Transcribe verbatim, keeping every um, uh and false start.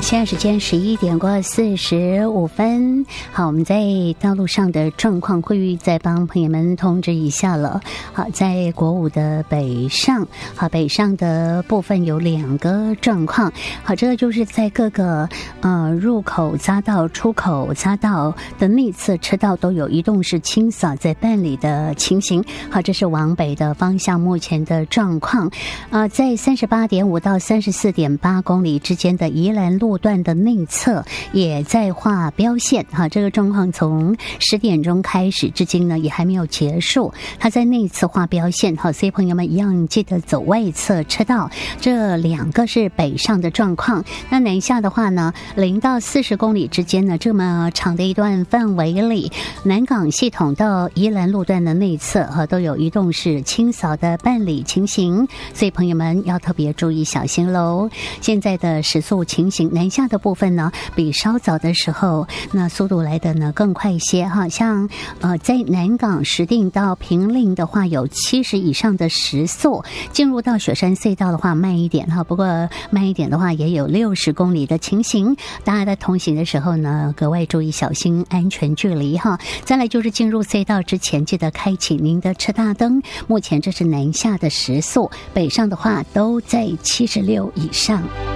现在时间十一点过四十五分。好，我们在道路上的状况，会议再帮朋友们通知一下了。好，在国五的北上，好，北上的部分有两个状况。好，这个就是在各个呃入口匝道、出口匝道的内侧车道都有移动式清扫在办理的情形。好，这是往北的方向目前的状况。呃，在三十八点五到三十四点八公里之间的宜兰路段的内侧也在画标线。哈，这个状况从十点钟开始至今呢也还没有结束，它在内侧画标线。好，所以朋友们一样记得走外侧车道。这两个是北上的状况。那南下的话呢，零到四十公里之间呢，这么长的一段范围里，南港系统到宜兰路段的内侧哈都有移动式清扫的办理情形，所以朋友们要特别注意小心喽。现在的时速情形，南下的部分呢，比稍早的时候那速度来的呢更快一些哈。像呃在南港石碇到平陵的话，有七十以上的时速；进入到雪山隧道的话慢一点哈，不过慢一点的话也有六十公里的情形。大家在通行的时候呢，格外注意小心安全距离哈。再来就是进入隧道之前，记得开启您的车大灯。目前这是南下的时速，北上的话都在七十六以上。